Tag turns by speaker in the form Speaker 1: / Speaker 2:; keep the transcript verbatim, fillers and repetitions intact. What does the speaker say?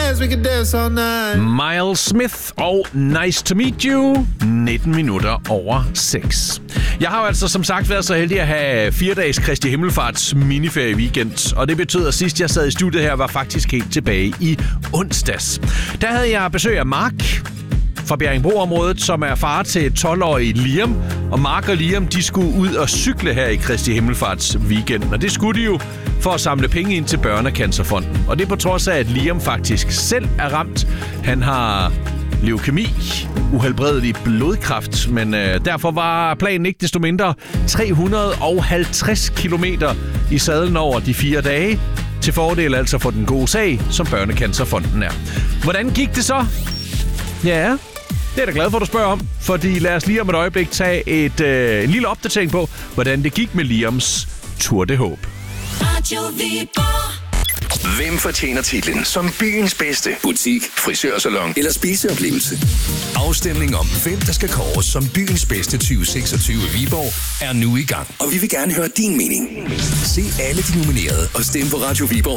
Speaker 1: dance, we can dance all night.
Speaker 2: Miles Smith og Nice to Meet You, nitten minutter over seks. Jeg har jo altså som sagt været så heldig at have fire dages Kristi Himmelfarts miniferie weekend, og det betød, at sidst jeg sad i studiet her, var faktisk helt tilbage i onsdags. Der havde jeg besøg af Mark fra Bjerringbro-området, som er far til tolv-årige Liam. Og Mark og Liam, de skulle ud og cykle her i Kristi Himmelfarts weekend. Og det skulle de jo for at samle penge ind til Børnecancerfonden. Og det er på trods af, at Liam faktisk selv er ramt. Han har leukemi, uhelbredelig blodkræft, men øh, derfor var planen ikke desto mindre tre hundrede og halvtreds kilometer i sadlen over de fire dage. Til fordel altså for den gode sag, som Børnecancerfonden er. Hvordan gik det så? Ja, det er jeg da glad for, at du spørger om, fordi lad os lige om et øjeblik tage et, øh, en lille opdatering på, hvordan det gik med Liams Tour de Håb.
Speaker 3: Hvem fortjener titlen som byens bedste butik, frisørsalon eller spiseoplevelse? Afstemning om, hvem der skal kåres som byens bedste tyve seksogtyve i Viborg, er nu i gang. Og vi vil gerne høre din mening. Se alle de nominerede og stem på Radio Viborg